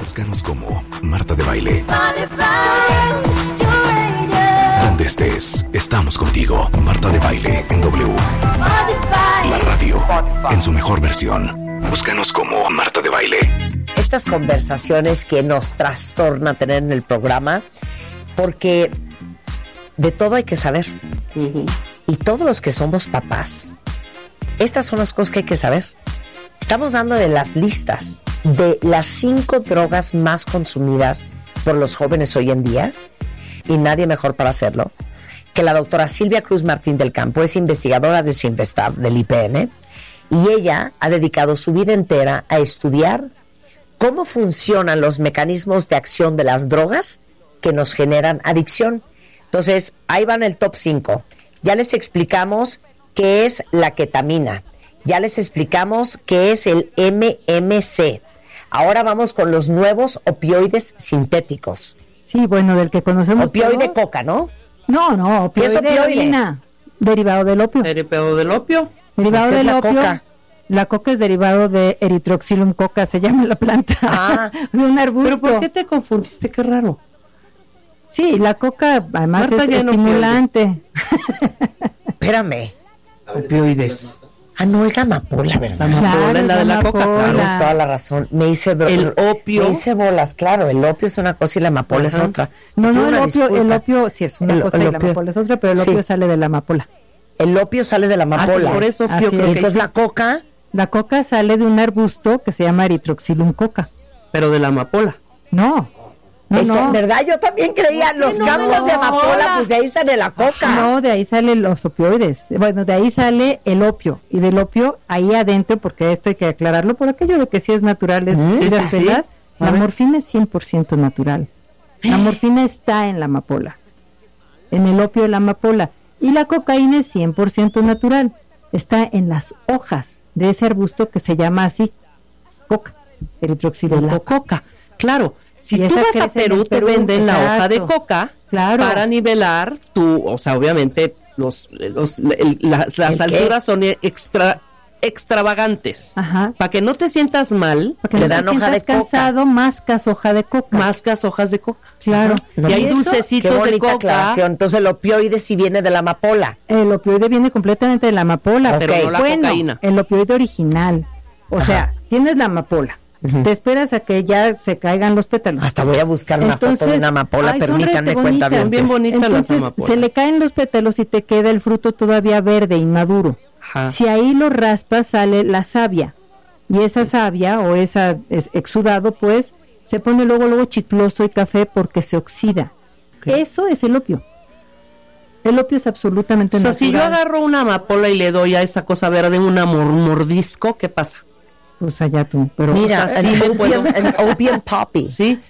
Búscanos como Marta de Baile. Donde estés, estamos contigo. Marta de Baile en W. La radio en su mejor versión. Búscanos como Marta de Baile. Estas conversaciones que nos trastorna tener en el programa, porque de todo hay que saber. Y todos los que somos papás, estas son las cosas que hay que saber. Estamos dando de las listas de las 5 drogas más consumidas por los jóvenes hoy en día, y nadie mejor para hacerlo que la doctora Silvia Cruz Martín del Campo. Es investigadora de Sinvestab del IPN, y ella ha dedicado su vida entera a estudiar cómo funcionan los mecanismos de acción de las drogas que nos generan adicción. Entonces, ahí van el top 5. Ya les explicamos qué es la ketamina. Ya les explicamos qué es el MMC. Ahora vamos con los nuevos opioides sintéticos. Sí, bueno, del que conocemos Opioide todos. coca, ¿no? No, opioide, ¿Qué es opioide? heroína, derivado del opio. Derivado del opio. Derivado ¿Qué es del la opio. coca? La coca es derivado de Erythrocylum coca, se llama la planta, de un arbusto. ¿Pero por qué te confundiste? Qué raro. Sí, la coca además Marta, es ya no estimulante. Espérame. Opioides. Ah, no, es la amapola, La ¿verdad? amapola Claro, es la de la la coca, amapola. claro. Tienes toda la razón. Me hice El opio. Me hice bolas, claro. El opio es una cosa y la amapola es Ajá. otra. No, Pido el una opio disculpa. sí es una El- cosa el y la opio. amapola es otra, pero el Sí. opio sale de la amapola. El opio sale de la amapola. por eso Así yo es. creo Y que entonces la hiciste. coca, La coca sale de un arbusto que se llama Erythrocylum coca. Pero de la amapola. No, ¿verdad? Yo también creía los no, campos de amapola, amapola? pues de ahí sale la coca. No, de ahí salen los opioides. Bueno, de ahí sale el opio. Y del opio, ahí adentro, porque esto hay que aclararlo, por aquello de que sí es natural, es Sí, de sí, las sí. pelas, A la ver. morfina es 100% natural. La morfina está en la amapola. En el opio de la amapola. Y la cocaína es 100% natural. Está en las hojas de ese arbusto que se llama así, coca, De Erythrocylum la coca. coca. Claro. Si Y tú esa vas a crece en Perú, el te Perú, venden la hoja de exacto. coca Claro. para nivelar tu, o sea, obviamente las ¿El alturas son extravagantes. Ajá. Para que no te sientas mal, Para que Le no te dan hoja sientas de coca. cansado, mascas hoja de coca. mascas hojas de coca. Claro. ¿No Y hay ves? dulcecitos Qué de bonita coca. aclaración. Entonces el opioide sí viene de la amapola. El opioide viene completamente de la amapola. Pero no la cocaína. El opioide original. O sea, tienes la amapola. Te esperas a que ya se caigan los pétalos. Hasta voy a buscar una foto de una amapola, ay, son permítanme, re bonitas. cuentavientes. Bien bonitas las Entonces, amapolas. se le caen los pétalos y te queda el fruto todavía verde, inmaduro. Ajá. Si ahí lo raspas, sale la savia. Y esa savia, o esa exudado, pues, se pone luego chicloso y café porque se oxida. Eso es el opio. El opio es absolutamente O sea, natural. si yo agarro una amapola y le doy a esa cosa verde un mordisco, ¿qué pasa? Pues allá tú, pero Mira, o sea, sí an le puedo- opium poppy. Sí,